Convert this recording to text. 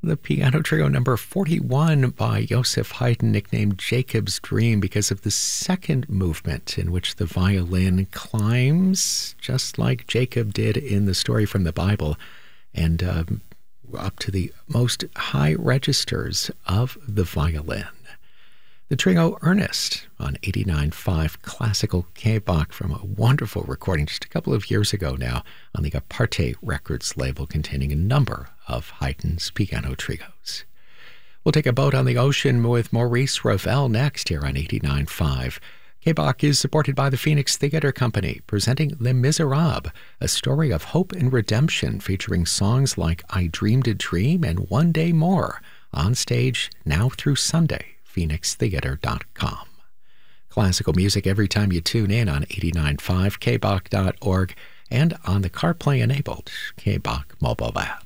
The piano trio number 41 by Joseph Haydn, nicknamed Jacob's Dream because of the second movement in which the violin climbs, just like Jacob did in the story from the Bible, and up to the most high registers of the violin. The trio Ernest on 89.5 Classical K-Bach from a wonderful recording just a couple of years ago now on the Aparte Records label containing a number of Haydn's piano trios. We'll take a boat on the ocean with Maurice Ravel next here on 89.5. K-Bach is supported by the Phoenix Theatre Company, presenting Les Miserables, a story of hope and redemption featuring songs like I Dreamed a Dream and One Day More, on stage now through Sunday. PhoenixTheater.com. Classical music every time you tune in on 89.5 kbach.org and on the CarPlay-enabled K-Bach mobile app.